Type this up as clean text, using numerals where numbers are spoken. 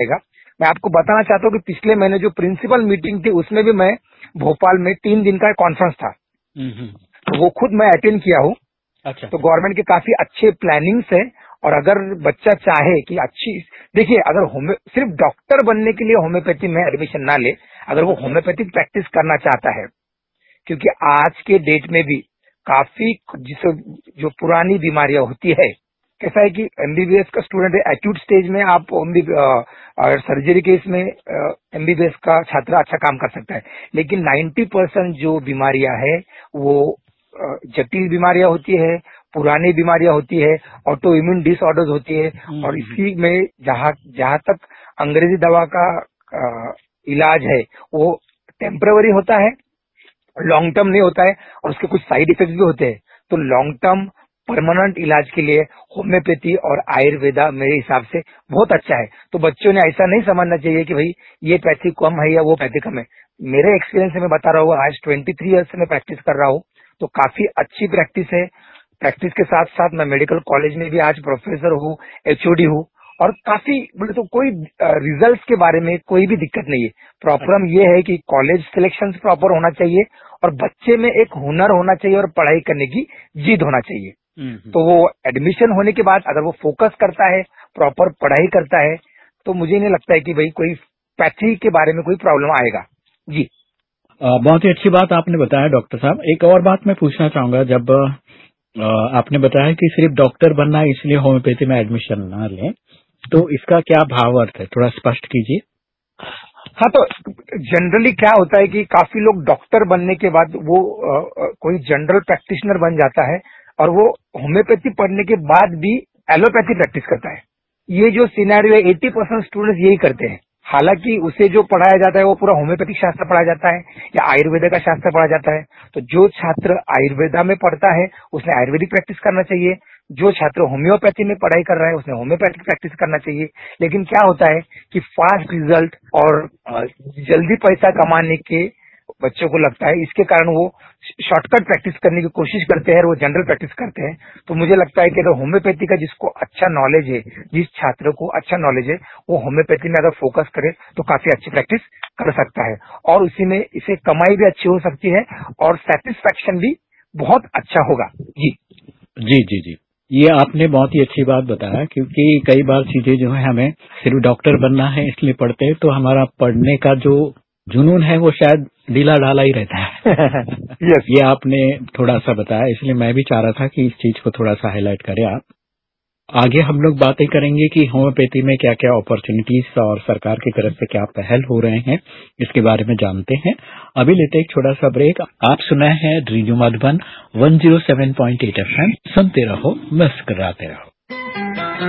रहेगा। मैं आपको बताना चाहता हूँ कि पिछले महीने जो प्रिंसिपल मीटिंग थी उसमें भी मैं भोपाल में 3 दिन का कॉन्फ्रेंस था, तो वो खुद मैं अटेंड किया हूँ। अच्छा। तो गवर्नमेंट के काफी अच्छे प्लानिंग्स है, और अगर बच्चा चाहे कि अच्छी, देखिए अगर सिर्फ डॉक्टर बनने के लिए होम्योपैथी में एडमिशन ना ले, अगर वो होम्योपैथिक प्रैक्टिस करना चाहता है, क्योंकि आज के डेट में भी काफी जो पुरानी बीमारियां होती है, कैसा है कि एमबीबीएस का स्टूडेंट है, एक्यूट स्टेज में आप सर्जरी के इसमें एमबीबीएस का छात्र अच्छा काम कर सकता है, लेकिन 90% जो बीमारियां है वो जटिल बीमारियां होती है, पुरानी बीमारियां होती है, ऑटो इम्यून डिसऑर्डर्स होती है, और इसी में जहाँ जहाँ तक अंग्रेजी दवा का इलाज है वो टेम्पररी होता है, लॉन्ग टर्म नहीं होता है, और उसके कुछ साइड इफेक्ट्स भी होते हैं। तो लॉन्ग टर्म परमानेंट इलाज के लिए होम्योपैथी और आयुर्वेदा मेरे हिसाब से बहुत अच्छा है। तो बच्चों ने ऐसा नहीं समझना चाहिए कि भाई ये पैथी कम है या वो पैथी कम है। मेरे एक्सपीरियंस से मैं बता रहा हूँ, आज 23 ईयर्स से मैं प्रैक्टिस कर रहा हूँ, तो काफी अच्छी प्रैक्टिस है। प्रैक्टिस के साथ साथ मैं मेडिकल कॉलेज में भी आज प्रोफेसर हूँ, एचओडी हूँ, और काफी बोले तो कोई रिजल्ट्स के बारे में कोई भी दिक्कत नहीं है। प्रॉब्लम ये है कि कॉलेज सिलेक्शन प्रॉपर होना चाहिए, और बच्चे में एक हुनर होना चाहिए और पढ़ाई करने की जिद होना चाहिए। तो वो एडमिशन होने के बाद अगर वो फोकस करता है, प्रॉपर पढ़ाई करता है, तो मुझे नहीं लगता है कि भाई कोई पैथी के बारे में कोई प्रॉब्लम आएगा। जी बहुत ही अच्छी बात आपने बताया डॉक्टर साहब। एक और बात मैं पूछना चाहूंगा, जब आपने बताया कि सिर्फ डॉक्टर बनना है इसलिए होम्योपैथी में एडमिशन ना लें, तो इसका क्या भाव अर्थ है, थोड़ा स्पष्ट कीजिए। हाँ, तो जनरली क्या होता है कि काफी लोग डॉक्टर बनने के बाद वो कोई जनरल प्रैक्टिशनर बन जाता है, और वो होम्योपैथी पढ़ने के बाद भी एलोपैथी प्रैक्टिस करता है। ये जो सिनेरियो है 80% स्टूडेंट्स यही करते हैं। हालांकि उसे जो पढ़ाया जाता है वो पूरा होम्योपैथिक शास्त्र पढ़ाया जाता है या आयुर्वेदा का शास्त्र पढ़ाया जाता है। तो जो छात्र आयुर्वेदा में पढ़ता है उसने आयुर्वेदिक प्रैक्टिस करना चाहिए, जो छात्र होम्योपैथी में पढ़ाई कर रहा है उसने होम्योपैथिक प्रैक्टिस करना चाहिए। लेकिन क्या होता है कि फास्ट रिजल्ट और जल्दी पैसा कमाने के बच्चों को लगता है, इसके कारण वो शॉर्टकट प्रैक्टिस करने की कोशिश करते हैं और वो जनरल प्रैक्टिस करते हैं। तो मुझे लगता है कि अगर होम्योपैथी का जिसको अच्छा नॉलेज है, जिस छात्र को अच्छा नॉलेज है, वो होम्योपैथी में अगर फोकस करे तो काफी अच्छी प्रैक्टिस कर सकता है, और उसी में इसे कमाई भी अच्छी हो सकती है और सेटिस्फैक्शन भी बहुत अच्छा होगा। जी जी जी जी, ये आपने बहुत ही अच्छी बात बताया, क्योंकि कई बार चीजें जो है हमें सिर्फ डॉक्टर बनना है इसलिए पढ़ते हैं, तो हमारा पढ़ने का जो जुनून है वो शायद ढीला ढाला ही रहता है। यस। ये आपने थोड़ा सा बताया, इसलिए मैं भी चाह रहा था कि इस चीज को थोड़ा सा हाईलाइट करें आप। आगे हम लोग बातें करेंगे कि होम्योपैथी में क्या क्या अपॉर्चुनिटीज और सरकार की तरफ से क्या पहल हो रहे हैं, इसके बारे में जानते हैं। अभी लेते एक छोटा सा ब्रेक। आप सुना है रेडियो मधुबन 107.8 FM, सुनते रहो, मुस्कुराते रहो।